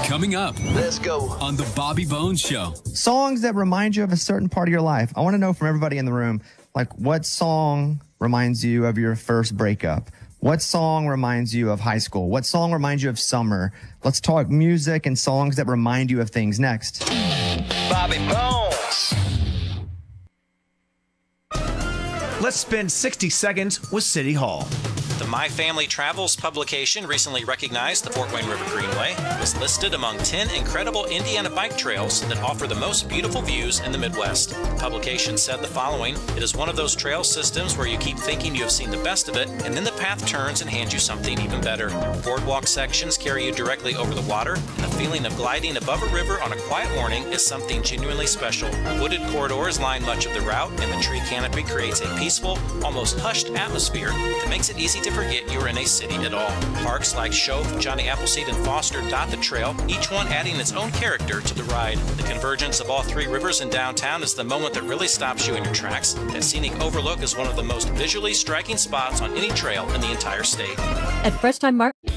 Coming up. Let's go. On the Bobby Bones Show. Songs that remind you of a certain part of your life. I want to know from everybody in the room, like, what song reminds you of your first breakup? What song reminds you of high school? What song reminds you of summer? Let's talk music and songs that remind you of things next. Bobby Bones. Let's spend 60 seconds with City Hall. The My Family Travels publication recently recognized the Fort Wayne River Greenway was listed among 10 incredible Indiana bike trails that offer the most beautiful views in the Midwest. The publication said the following: "It is one of those trail systems where you keep thinking you have seen the best of it, and then the path turns and hands you something even better. Boardwalk sections carry you directly over the water, and the feeling of gliding above a river on a quiet morning is something genuinely special. Wooded corridors line much of the route, and the tree canopy creates a peaceful, almost hushed atmosphere that makes it easy to forget you're in a city at all. Parks like Shove, Johnny Appleseed, and Foster dot the trail, each one adding its own character to the ride. The convergence of all three rivers in downtown is the moment that really stops you in your tracks. That scenic overlook is one of the most visually striking spots on any trail in the entire state." At Fresh Time Market.